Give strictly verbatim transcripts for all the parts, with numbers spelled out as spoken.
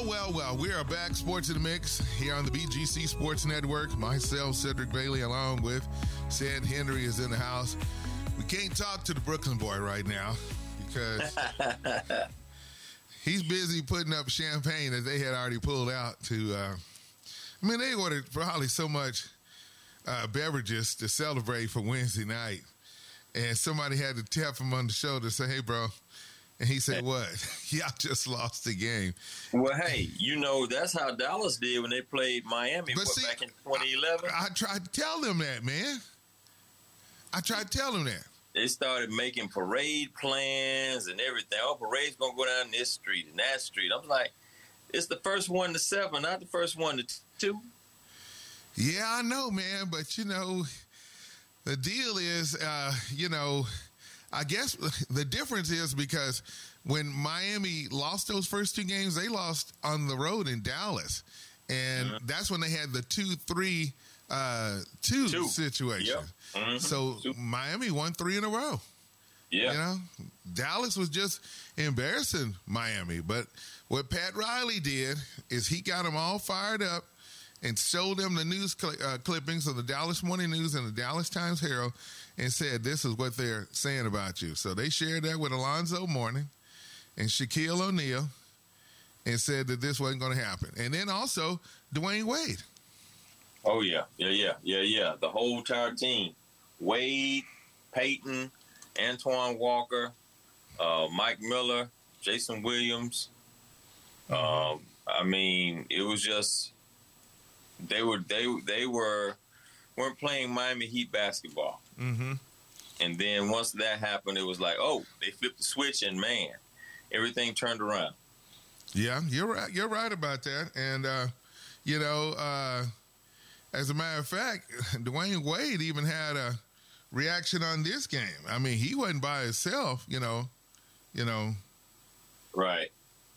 Well, well, well, we are back, Sports in the Mix, here on the B G C Sports Network. Myself, Cedric Bailey, along with Sid Henry is in the house. We can't talk to the Brooklyn boy right now because he's busy putting up champagne that they had already pulled out to, uh, I mean, they ordered probably so much uh, beverages to celebrate for Wednesday night. And somebody had to tap him on the shoulder and say, hey, bro. And he said, what? Y'all just lost the game. Well, hey, you know, that's how Dallas did when they played Miami what, see, back in twenty eleven. I, I tried to tell them that, man. I tried to tell them that. They started making parade plans and everything. Oh, parade's going to go down this street and that street. I'm like, it's the first one to seven, not the first one to two. Yeah, I know, man. But, you know, the deal is, uh, you know, I guess the difference is because when Miami lost those first two games, they lost on the road in Dallas. And mm-hmm. that's when they had the two three uh, two, two situation. Yep. Mm-hmm. So two. Miami won three in a row. Yeah. You know, Dallas was just embarrassing Miami. But what Pat Riley did is he got them all fired up and showed them the news cl- uh, clippings of the Dallas Morning News and the Dallas Times Herald and said, this is what they're saying about you. So they shared that with Alonzo Mourning and Shaquille O'Neal and said that this wasn't going to happen. And then also Dwayne Wade. Oh, yeah. Yeah, yeah, yeah, yeah. The whole entire team. Wade, Peyton, Antoine Walker, uh, Mike Miller, Jason Williams. Mm-hmm. Um, I mean, it was just... They were they they were weren't playing Miami Heat basketball, mm-hmm. and then once that happened, it was like, oh, they flipped the switch, and man, everything turned around. Yeah, you're right. You're right about that, and uh, you know, uh, as a matter of fact, Dwayne Wade even had a reaction on this game. I mean, he wasn't by himself, you know, you know, right.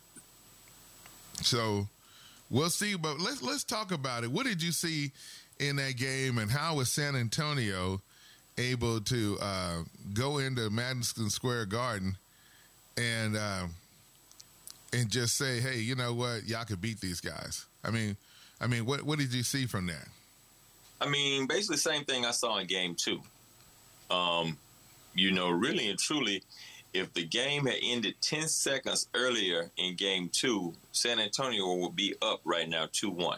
So. We'll see, but let's let's talk about it. What did you see in that game, and how was San Antonio able to uh, go into Madison Square Garden and uh, and just say, "Hey, you know what? Y'all could beat these guys." I mean, I mean, what what did you see from that? I mean, basically the same thing I saw in Game Two. Um, you know, really and truly. If the game had ended ten seconds earlier in Game Two, San Antonio would be up right now two one.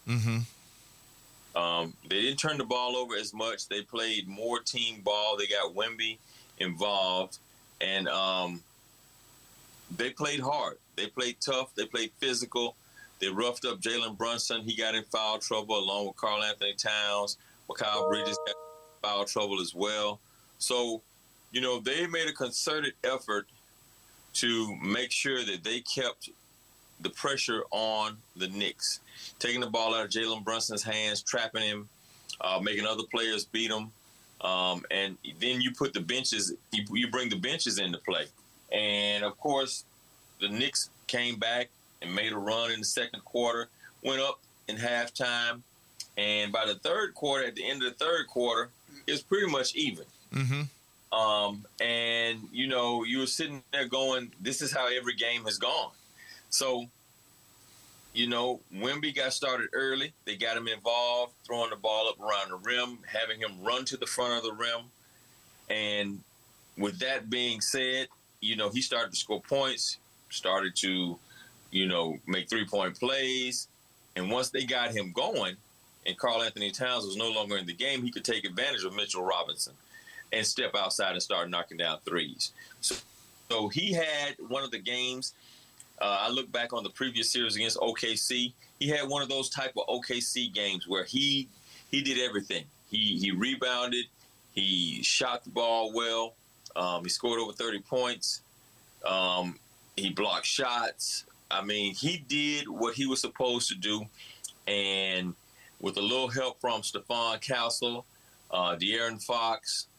Mm-hmm. Um, they didn't turn the ball over as much. They played more team ball. They got Wemby involved, and um, they played hard. They played tough. They played physical. They roughed up Jalen Brunson. He got in foul trouble along with Karl Anthony Towns. Mikal Bridges got in foul trouble as well. So, you know, they made a concerted effort to make sure that they kept the pressure on the Knicks, taking the ball out of Jalen Brunson's hands, trapping him, uh, making other players beat him. Um, and then you put the benches, you, you bring the benches into play. And, of course, the Knicks came back and made a run in the second quarter, went up in halftime. And by the third quarter, at the end of the third quarter, it was pretty much even. Mm-hmm. Um, and, you know, you were sitting there going, this is how every game has gone. So, you know, Wemby got started early. They got him involved, throwing the ball up around the rim, having him run to the front of the rim. And with that being said, you know, he started to score points, started to, you know, make three-point plays. And once they got him going and Karl Anthony Towns was no longer in the game, he could take advantage of Mitchell Robinson and step outside and start knocking down threes. So, so he had one of the games, uh, I look back on the previous series against O K C, he had one of those type of O K C games where he he did everything. He he rebounded, he shot the ball well, um, he scored over thirty points, um, he blocked shots. I mean, he did what he was supposed to do, and with a little help from Stephon Castle, uh, De'Aaron Fox,